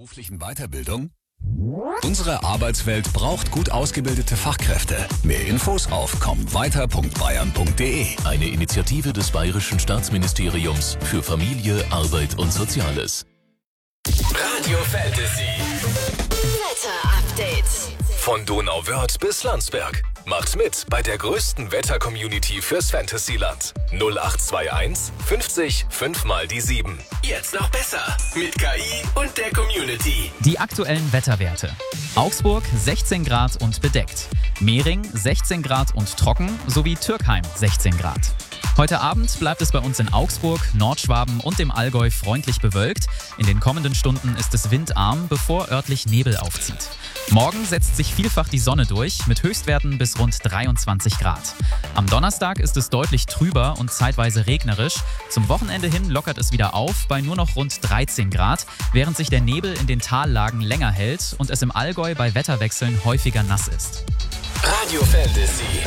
beruflichen Weiterbildung? Unsere Arbeitswelt braucht gut ausgebildete Fachkräfte. Mehr Infos auf kommweiter.bayern.de. Eine Initiative des Bayerischen Staatsministeriums für Familie, Arbeit und Soziales. Radio Fantasy. Wetter-Update. Von Donauwörth bis Landsberg. Macht mit bei der größten Wetter-Community fürs Fantasyland. 0821 50 5 mal die 7. Jetzt noch besser mit KI und der Community. Die aktuellen Wetterwerte. Augsburg 16 Grad und bedeckt. Mehring 16 Grad und trocken sowie Türkheim 16 Grad. Heute Abend bleibt es bei uns in Augsburg, Nordschwaben und dem Allgäu freundlich bewölkt. In den kommenden Stunden ist es windarm, bevor örtlich Nebel aufzieht. Morgen setzt sich vielfach die Sonne durch, mit Höchstwerten bis rund 23 Grad. Am Donnerstag ist es deutlich trüber und zeitweise regnerisch. Zum Wochenende hin lockert es wieder auf bei nur noch rund 13 Grad, während sich der Nebel in den Tallagen länger hält und es im Allgäu bei Wetterwechseln häufiger nass ist. Radio Fantasy.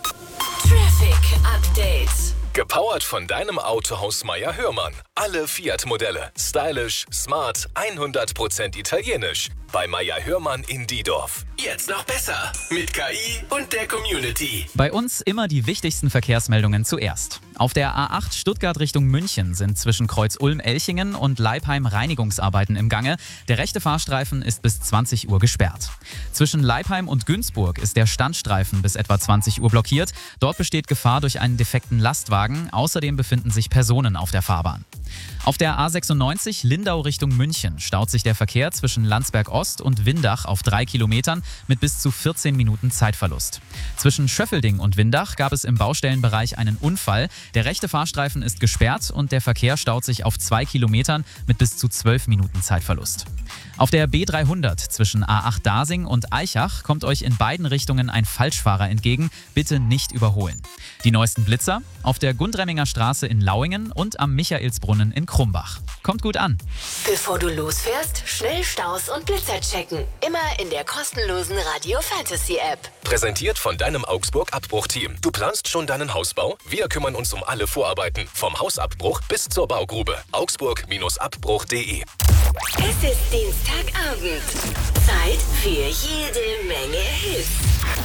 Traffic Update. Gepowert von deinem Autohaus Meier Hörmann. Alle Fiat-Modelle. Stylisch, smart, 100% italienisch. Bei Meier Hörmann in Diedorf. Jetzt noch besser mit KI und der Community. Bei uns immer die wichtigsten Verkehrsmeldungen zuerst. Auf der A8 Stuttgart Richtung München sind zwischen Kreuz Ulm-Elchingen und Leipheim Reinigungsarbeiten im Gange. Der rechte Fahrstreifen ist bis 20 Uhr gesperrt. Zwischen Leipheim und Günzburg ist der Standstreifen bis etwa 20 Uhr blockiert. Dort besteht Gefahr durch einen defekten Lastwagen. Außerdem befinden sich Personen auf der Fahrbahn. Auf der A96 Lindau Richtung München staut sich der Verkehr zwischen Landsberg Ost und Windach auf 3 Kilometern mit bis zu 14 Minuten Zeitverlust. Zwischen Schöffelding und Windach gab es im Baustellenbereich einen Unfall. Der rechte Fahrstreifen ist gesperrt und der Verkehr staut sich auf 2 Kilometern mit bis zu 12 Minuten Zeitverlust. Auf der B300 zwischen A8 Dasing und Aichach kommt euch in beiden Richtungen ein Falschfahrer entgegen. Bitte nicht überholen. Die neuesten Blitzer auf der Gundremminger Straße in Lauingen und am Michaelsbrunnen in Krumbach. Kommt gut an. Bevor du losfährst, schnell Staus und Blitzer checken. Immer in der kostenlosen Radio Fantasy App. Präsentiert von deinem Augsburg-Abbruchteam. Du planst schon deinen Hausbau? Wir kümmern uns um alle Vorarbeiten. Vom Hausabbruch bis zur Baugrube. Augsburg-abbruch.de. Es ist Dienstagabend. Zeit für jede Menge Hits.